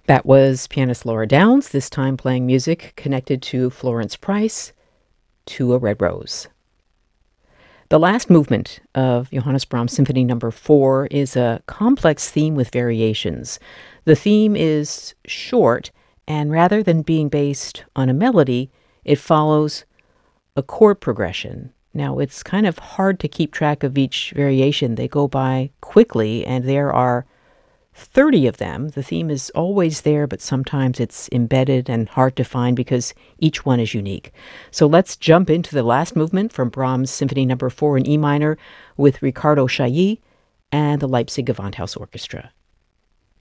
That was pianist Laura Downs, this time playing music connected to Florence Price, To a Red Rose. The last movement of Johannes Brahms Symphony No. 4 is a complex theme with variations. The theme is short, and rather than being based on a melody, it follows a chord progression. Now, it's kind of hard to keep track of each variation. They go by quickly, and there are 30 of them. The theme is always there, but sometimes it's embedded and hard to find because each one is unique. So let's jump into the last movement from Brahms Symphony No. 4 in E minor with Riccardo Chailly and the Leipzig Gewandhaus Orchestra.